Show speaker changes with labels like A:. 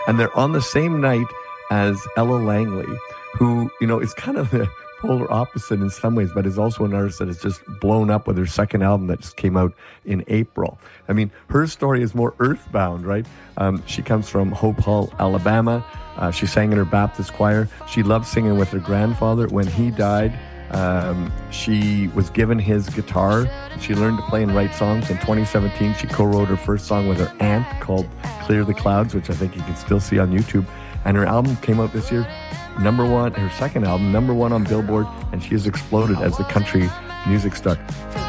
A: And they're on the same night as Ella Langley, who, is kind of the polar opposite in some ways, but is also an artist that has just blown up with her second album that just came out in April. I mean, her story is more earthbound, right? She comes from Hope Hall, Alabama. She sang in her Baptist choir. She loved singing with her grandfather. When he died, she was given his guitar. She learned to play and write songs. In 2017, she co-wrote her first song with her aunt called Clear the Clouds, which I think you can still see on YouTube. And her album came out this year, #1, her second album, #1 on Billboard, and she has exploded as the country music star.